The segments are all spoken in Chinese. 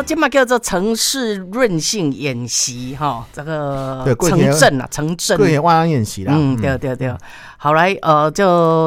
这嘛叫做城市韧性演习哈，这个城镇啊，城镇过年晚上演习啦。 对。好来，就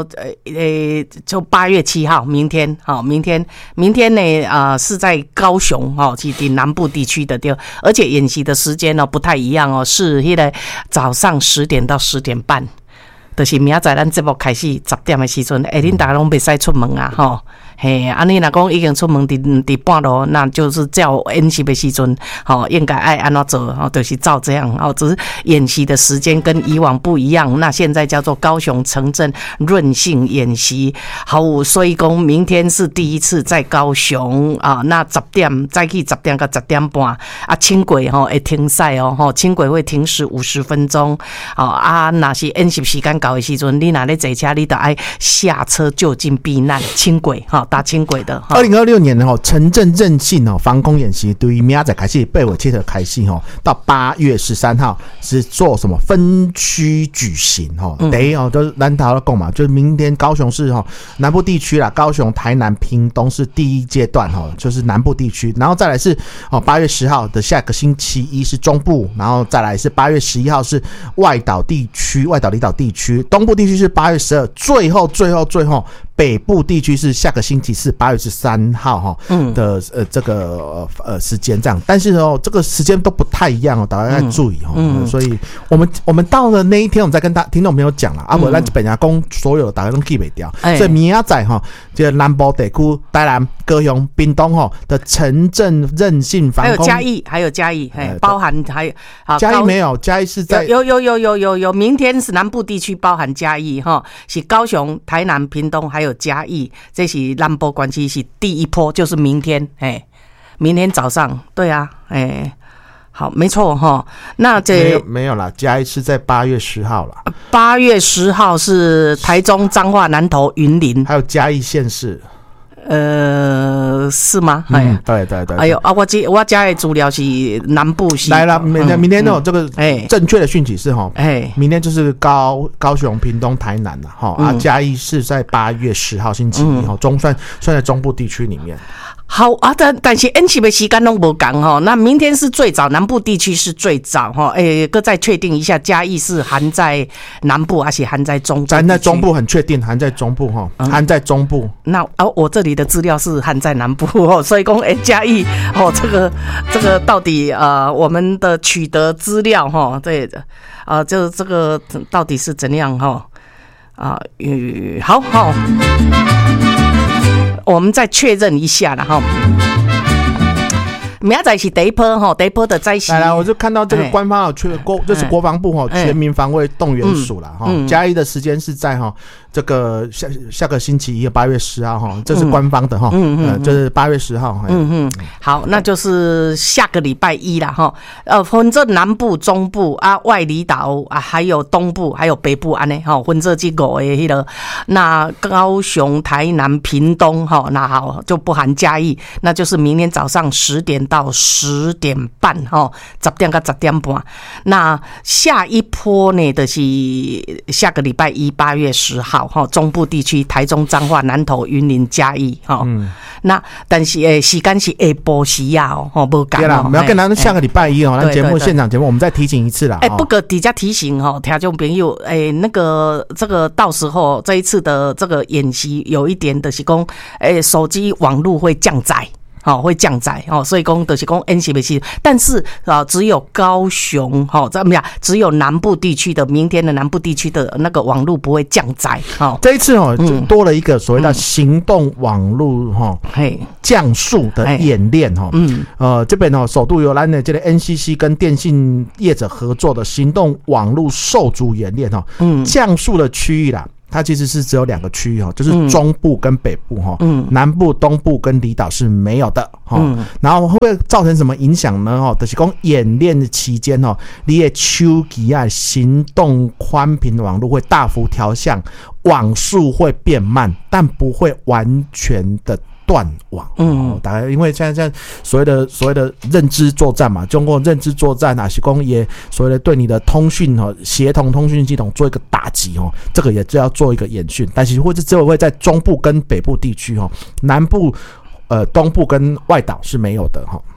8月7号，明天呢是在高雄是在南部地区的对，而且演习的时间不太一样是那个早上10点到10点半，就是明仔咱节目开始10点的时阵，恁大家拢袂使出门啊吼。嘿，你若讲已经出门伫半路，那就是叫演习的时阵，应该爱安怎做，就是照这样，只是演习的时间跟以往不一样。那现在叫做高雄城镇韧性演习，好，所以讲明天是第一次在高雄啊。那10点再去10点到10点半啊，轻轨会停赛轻轨会停驶50分钟若是演习时间到的时阵，你若咧坐车，你就爱下车就近避难，轻轨搭轻轨的。 2026年城镇韧性防空演习，对于明仔开始8月7号开始到8月13号是做什么分区举行第一就是咱头讲嘛，就是明天高雄市南部地区啦，高雄、台南、屏东是第一阶段就是南部地区，然后再来是8月10号的下个星期一是中部，然后再来是8月11号是外岛地区、外岛离岛地区，东部地区是8月12，最后北部地区是下个星期四8月13号的这个时间这样，但是这个时间都不太一样大家要注意所以我们到了那一天，我们再跟听众朋友讲啦不然本来讲所有大家都记不掉，所以明仔这个南部地区、台南、高雄、屏东的城镇韧性防空， 还有嘉义包含还嘉义没有，嘉义是在有，明天是南部地区包含嘉义是高雄、台南、屏东还有嘉义，这是南部关系是第一波，就是明天明天早上，对啊好，没错那这没有啦，嘉义是在8月10号啦 ，8月10号是台中、彰化、南投、云林， 还有嘉义县市。 是吗？ 对。 哎呦我家的资料是南部是来了，明天这个正确的讯息是明天就是高雄、屏东、台南啦嘉义是在8月10号星期一算在中部地区里面。 好但是演习的时间都不同那明天是最早，南部地区是最早各再确定一下，嘉义是含在南部还是含在中部？ 含在中部，很确定含在中部含在中部。 那我这里的资料是含在南部所以说嘉义这个到底我们的取得资料对就这个到底是怎样好我们再确认一下啦明仔是第一波的灾袭。 来，我就看到这个官方就是国防部全民防卫动员署啦嘉义的时间是在这个下个星期一8月10号这是官方的就是8月10号好，那就是下个礼拜一啦分这南部、中部外离岛还有东部还有北部安尼分这几个的那高雄、台南、屏东那好就不含嘉义，那就是明天早上10点到10点半10点到10点半。那下一波呢就是下个礼拜一8月10号中部地区台中、彰化、南投、云林、嘉义那但是时间是下晡时啊不赶对啦，我们要跟他下个礼拜一那节目现场节目我们再提醒一次啦不过底下提醒听众朋友那个这个到时候这一次的这个演习有一点的是说手机网络会降载会降载所以讲就是讲演习的时，但是只有高雄怎么样？只有南部地区的明天的南部地区的那个网络不会降载这一次就多了一个所谓的行动网络降速的演练这边首度由咱的这个 NCC 跟电信业者合作的行动网络受阻演练降速的区域啦。它其实是只有2个区域就是中部跟北部南部、东部跟离岛是没有的然后会不会造成什么影响呢就是说演练的期间你的手机行动宽频网络会大幅调降，网速会变慢，但不会完全的断网大概因为现在所谓的认知作战嘛，中国认知作战是说也所谓的对你的通讯协同通讯系统做一个打击这个也就要做一个演训，但是只有会在中部跟北部地区南部东部跟外岛是没有的